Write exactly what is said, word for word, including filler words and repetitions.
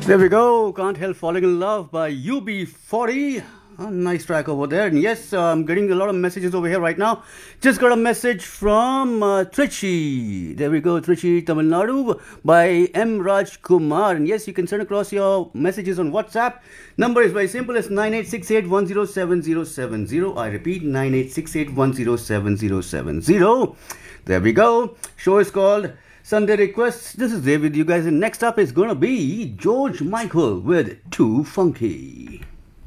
There we go. Can't Help Falling in Love by U B forty. A nice track over there. And yes, uh, I'm getting a lot of messages over here right now. Just got a message from uh, Trichy. There we go. Trichy, Tamil Nadu by M. Raj Kumar. And yes, you can send across your messages on WhatsApp. Number is very simple. It's nine eight six eight one zero seven zero seven zero. I repeat, nine eight six eight one zero seven zero seven zero. There we go. Show is called Sunday Requests. This is Dave with you guys. And next up is going to be George Michael with Too Funky.